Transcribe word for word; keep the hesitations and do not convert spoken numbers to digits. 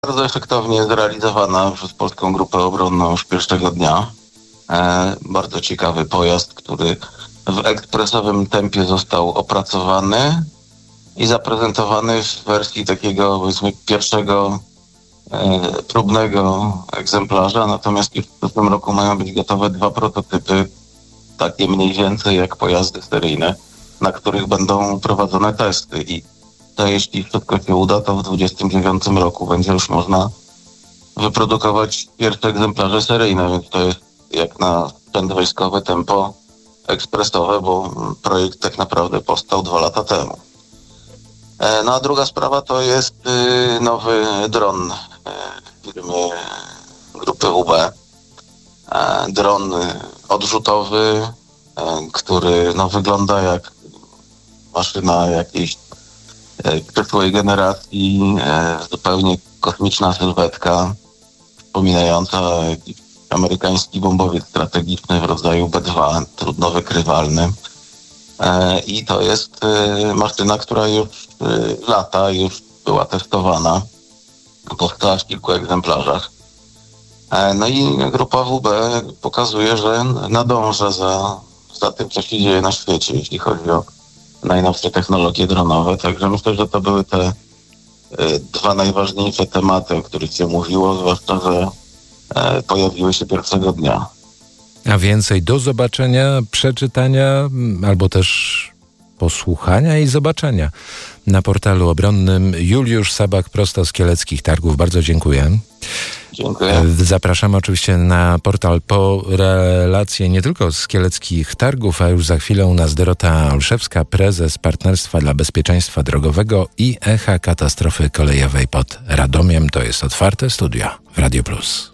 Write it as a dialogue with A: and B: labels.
A: Bardzo efektownie zrealizowana przez Polską Grupę Obronną już pierwszego dnia. E, bardzo ciekawy pojazd, który w ekspresowym tempie został opracowany i zaprezentowany w wersji takiego, powiedzmy, pierwszego e, próbnego egzemplarza. Natomiast już w tym roku mają być gotowe dwa prototypy, takie mniej więcej jak pojazdy seryjne, na których będą prowadzone testy. I to jeśli wszystko się uda, to w dwudziestym dziewiątym roku będzie już można wyprodukować pierwsze egzemplarze seryjne, więc to jest jak na sprzęt wojskowy tempo ekspresowe, bo projekt tak naprawdę powstał dwa lata temu. E, no a druga sprawa to jest y, nowy dron e, firmy grupy U B. E, dron odrzutowy, e, który no, wygląda jak maszyna jakiejś e, przyszłej generacji, e, zupełnie kosmiczna sylwetka, przypominająca jakiś amerykański bombowiec strategiczny w rodzaju B dwa, trudno wykrywalny. E, I to jest e, maszyna, która już e, lata, już była testowana, powstała w kilku egzemplarzach. E, no i grupa W B pokazuje, że nadąża za, za tym, co się dzieje na świecie, jeśli chodzi o najnowsze technologie dronowe. Także myślę, że to były te e, dwa najważniejsze tematy, o których się mówiło, zwłaszcza, że e, pojawiły się pierwszego dnia.
B: A więcej do zobaczenia, przeczytania albo też posłuchania i zobaczenia na portalu obronnym. Juliusz Sabak, prosto z Kieleckich Targów. Bardzo dziękuję.
A: Dziękuję.
B: Zapraszamy oczywiście na portal po relacje nie tylko z Kieleckich Targów, a już za chwilę u nas Dorota Olszewska, prezes Partnerstwa dla Bezpieczeństwa Drogowego i Echa Katastrofy Kolejowej pod Radomiem. To jest Otwarte Studio w Radio Plus.